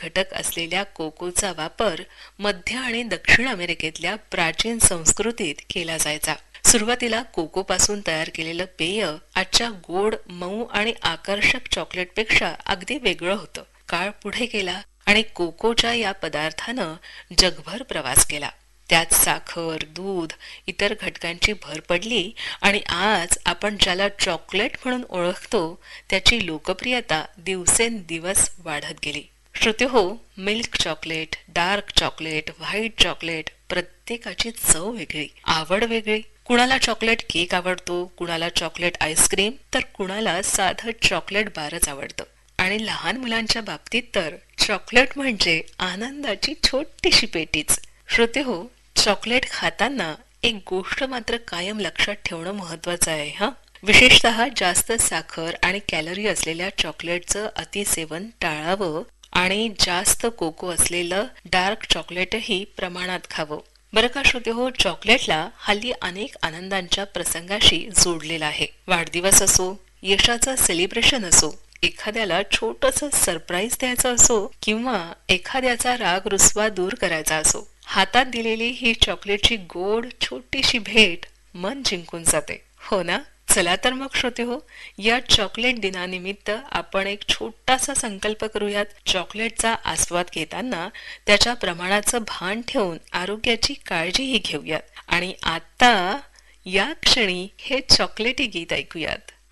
घटक असलेल्या कोकोचा वापर मध्य आणि दक्षिण अमेरिकेतल्या प्राचीन संस्कृतीत केला जायचा. सुरुवातीला कोकोपासून तयार केलेलं पेय आजच्या गोड, मऊ आणि आकर्षक चॉकलेटपेक्षा अगदी वेगळं होतं. काळ पुढे गेला आणि कोकोच्या या पदार्थानं जगभर प्रवास केला. त्यात साखर, दूध, इतर घटकांची भर पडली आणि आज आपण ज्याला चॉकलेट म्हणून ओळखतो त्याची लोकप्रियता दिवसेंदिवस वाढत गेली. श्रोतेहो, milk chocolate, dark chocolate, white chocolate, प्रत्येकाची चव वेगळी, आवड वेगळी. कुणाला चॉकलेट केक आवडतो, कुणाला चॉकलेट आईस्क्रीम, तर कुणाला साधं चॉकलेट बारच आवडतं. आणि लहान मुलांच्या बाबतीत तर चॉकलेट म्हणजे आनंदाची छोटीशी पेटीच. श्रोतेहो, चॉकलेट खाताना एक गोष्ट मात्र कायम लक्षात ठेवणं महत्वाचं आहे हा. विशेषतः जास्त साखर आणि कॅलरी असलेल्या चॉकलेटचं अतिसेवन टाळावं आणि जास्त कोको असलेलं डार्क चॉकलेटही प्रमाणात खावं. बरं का श्रोतेहो, चॉकलेटला हल्ली अनेक आनंदांच्या प्रसंगाशी जोडलेला आहे. वाढदिवस असो, यशाचं सेलिब्रेशन असो, एखाद्याला छोटंसं सरप्राईज द्यायचं असो किंवा एखाद्याचा राग रुसवा दूर करायचा असो, हातात दिलेली ही चॉकलेटची गोड छोटीशी भेट मन जिंकून जाते, हो ना? चला तर मग श्रोतेहो, या चॉकलेट दिनानिमित्त आपण एक छोटासा संकल्प करूयात. चॉकलेटचा आस्वाद घेताना त्याच्या प्रमाणाचं भान ठेवून आरोग्याची काळजीही घेऊयात. आणि आता या क्षणी हे चॉकलेटी गीत ऐकूयात.